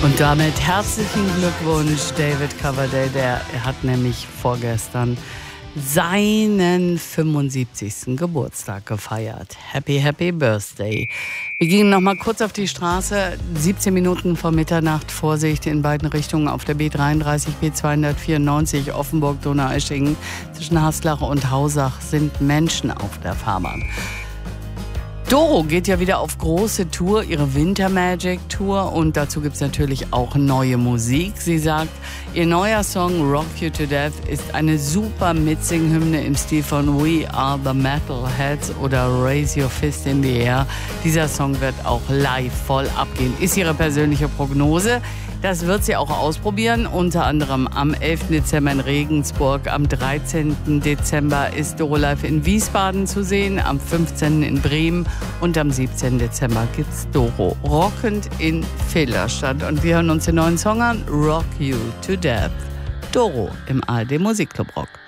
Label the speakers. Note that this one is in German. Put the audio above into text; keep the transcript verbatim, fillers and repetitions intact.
Speaker 1: Und damit herzlichen Glückwunsch, David Coverdale. Der er hat nämlich vorgestern seinen fünfundsiebzigsten Geburtstag gefeiert. Happy, happy Birthday. Wir gingen noch mal kurz auf die Straße. siebzehn Minuten vor Mitternacht. Vorsicht in beiden Richtungen auf der B dreiunddreißig, B zweihundertvierundneunzig, Offenburg-Donaueschingen. Zwischen Haslach und Hausach sind Menschen auf der Fahrbahn. Doro geht ja wieder auf große Tour, ihre Winter Magic Tour, und dazu gibt es natürlich auch neue Musik. Sie sagt, ihr neuer Song Rock You to Death ist eine super Mitsing-Hymne im Stil von We Are the Metalheads oder Raise Your Fist in the Air. Dieser Song wird auch live voll abgehen, ist ihre persönliche Prognose. Das wird sie auch ausprobieren, unter anderem am elften Dezember in Regensburg, am dreizehnten Dezember ist Doro live in Wiesbaden zu sehen, am fünfzehnten in Bremen und am siebzehnten Dezember gibt's Doro rockend in Villlerstadt. Und wir hören uns den neuen Song an, Rock You to Death. Doro im A R D Musikclub Rock.